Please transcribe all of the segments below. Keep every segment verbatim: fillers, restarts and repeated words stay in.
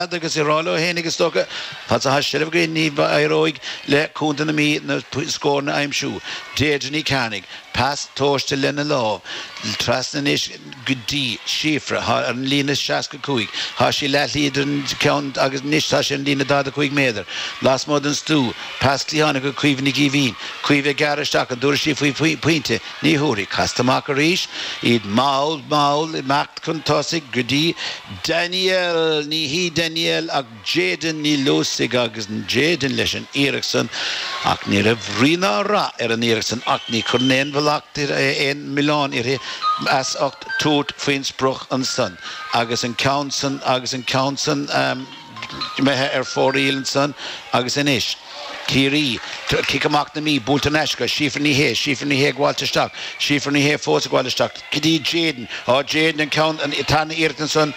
agus i rála hénig is stocha pas a has silf gyn ni airoig le cúnta na mí na scór na aimsú déidir ní canig pas tóiste lena lá tras na níos gudí sífra an lína seasca cúig há sí le líad an ceann agus níos tá sé an lína dáda cúig méidir las mód an stú pas cliána go cuiomhnig í bhín cuiomh garisteach an dúir sí faoi puinte ní thuúraí castamach a ríis iad máil máil i meacht chun tosaigh gudí Daniel ní hí Daniel ag Jaden ní lúsig agus an Jaden leis an Ericsson ach ní a bhrína rá ar an Ericsson ach ní chunéon bhelacht ar ein Milán ar as ocht túirt faoin spruch an son agus an Counson agus an Counson um, methe ar fóríil an son agus in isis Kiri, kikamach na mi, Bultaneska, Schiffer ni he, Schiffer ni he gwaltestak, Schiffer ni he fósa gwaltestak, Kidi Jaden, or Jaden and Count and Itana Irtenson,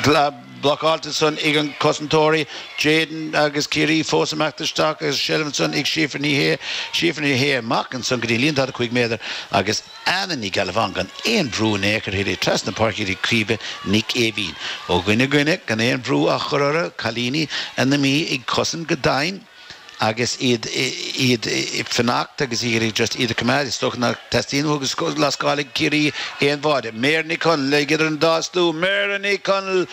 Block Altenson, Egan Cosentori, Jaden, agus Kiri, fósa machtestak, as Shelvenson, ik Schiffer ni he, Schiffer ni he, Mackenson, Kidi Linda the quick mother, agus Anani Galavangan, ein brew neker here, Trasna Park here, Kribe, Nick Evin, O Gwynne Gwynne, can ein brew Achorora, Kalini, and the me, ik Cosen Gadain. agus iad iad fannacht agus iad just iad cumad stoch na testín agus las gálig cirí éon bháide mér ní con le gidir an dáslú mér ní con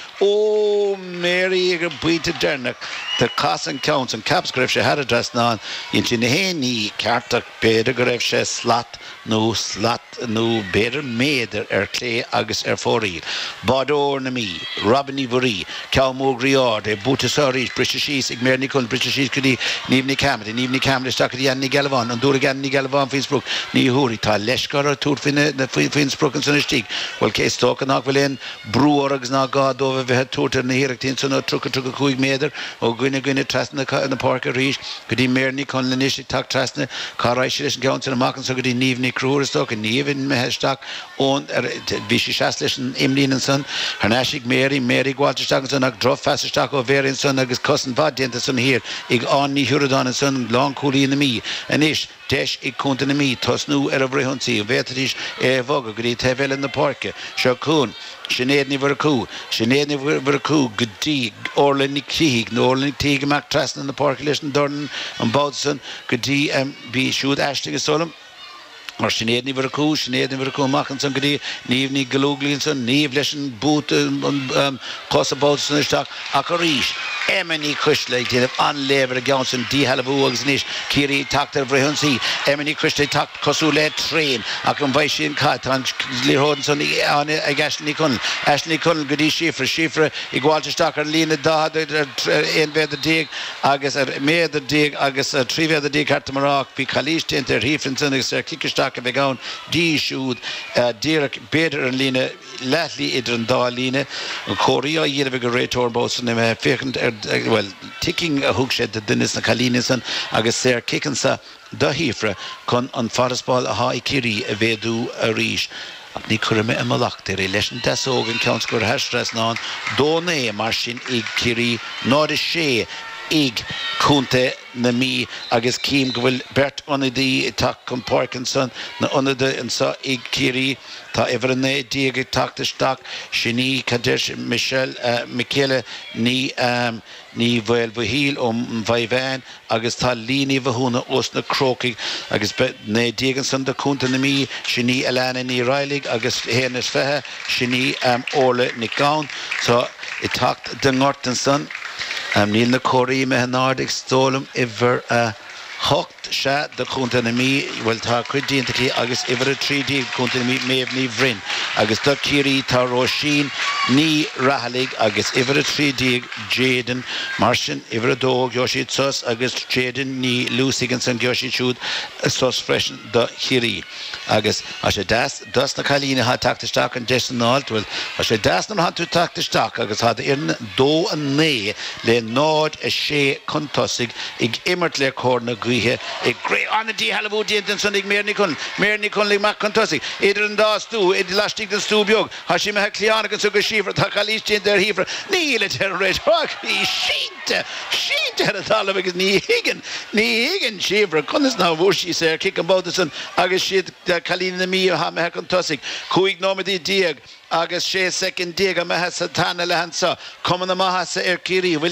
ó mérí ag buite dernach tá cas an count an caps go raibh sé had adres ná in sin na héní ceartach beidir go raibh sé slat nó slat nó beidir méidir ar clé agus ar fóríl Bádór na mí Robin ní bhurí Ceamó Griard é bútasárís briste síos ag mér ní con briste síos cudí Nívni Cameron, Nívni Cameron stakar igen ní Galvan, an dúr igen ní Galvan Finsbrook, ní húri, tá leskar ar túr Finsbrook an sunna stíg. Well, cé stokan ach vel ein brúar agus ná gád over vi het túrtar na hiraktín sunna trukka trukka cúig méidir, og gwynne gwynne trasna na parka rís, gudí merni con lenisig tak trasna, caráis leis an gaunt sunna makan, so gudí Nívni Krúr stok, a Nívin me hestak, on vi sé seas leis an imlín an sun, harnasig Mary, Mary gwaltastak an sun, ag drof fastastak o verin sun, agus kosan vad dienta sun hir, ig an ní Huradan and son long coolie in the me and ish desh ik kunt in the me tosnu er over hunsi vetrish e voga grit hevel in the park shakun Sinead ni verku Sinead ni verku gudi orlen ni kig norlen tig mak trasn in the park listen dorn and Bodson gudi um be shoot ashtig solum Mar Sinead ni verku Sinead ni verku machen son gudi niv ni geluglin son niv leschen boot um kosa Bodson stak akarish Emily Christley did unlever against and D Halabu Nish Kiri talked over Hunsi Emily Christley talked Kosule train I can buy Shin Kat and Lirodson on I guess Nikon Ashley Kun Gudi Schiffer Schiffer igual to Stacker Lina da in bed the dig I guess made the dig I guess trivia the dig at Maroc be Kalish Tinter Hefenson is Kickerstack of Begon D shoot Derek Bader and Lina Lately Idran Da Lina Korea year of a great tour boats and them well ticking a hook shed the Dennis na Kalinison agus ser kicking sa da hifra con an farasball a ha ikiri a vedu a rish ach ní chuirme a malachtar é leis an desógan ceann gur heistres ná dóna marsin ag cirí nád is sé ag cúnta na mí agus cím go bhfuil bert onadí tak con Parkinson na onada an sa ag cirí tá everné diag ag tactaisteach sinní Kadesh Michelle uh, Michele ní um, ní bhfuil bhíl om bhaidhein agus tá líní bhúna os na crocaigh agus né diagan san de cúnta na mí sinní Elena ní Reilig agus héanas fethe sinní um, Orla ní Gaun so i tacht den ngortan san um, níl na choirí me hanardig stólum iver a uh, hocht se de cúnta na mí bhfuil tá cuid díontaí agus iver a trídí cúnta na mí méobh ní bhrin agus do cirí tá róisín ní rathalaigh agus iver a trídí Jaden mar sin iver a dóg Yoshi sus agus Jaden ní lúsaigh an san Yoshi siúd sus freisin do chirí agus a sé das das na chalína ha tactaisteach an deis an áilt bhfuil a sé das na hatú tactaisteach agus ha iarna dó an né le nád a sé chun tosaigh ag immert le cór na Guihe e great on the D Halabu Jensen Sunday Mernicon Mernicon le Macantosi Idrin Das do it lasting the Stubiog Hashima Hakliana can sugar shiver Takalish in their heifer Neil at her red rock he sheet sheet at a dollar because knee Higgin knee Higgin shiver Conis now Wushi sir kick about the sun Agus shit Kalin the me Ham Hacantosi Kuig Nomadi Diag Agus she second Diag Mahasatana Lahansa Common the Mahasa Erkiri